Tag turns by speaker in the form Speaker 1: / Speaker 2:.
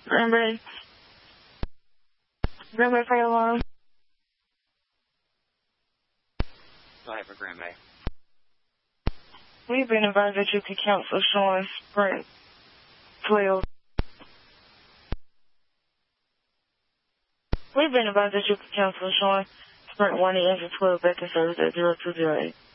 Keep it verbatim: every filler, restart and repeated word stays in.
Speaker 1: Green Bay. Green Bay fire alarm.
Speaker 2: Go ahead for Green Bay.
Speaker 1: We've been advised that you can cancel showing Sprint twelve. We've been advised that you can cancel showing Sprint one E engine twelve back in service at zero two zero eight.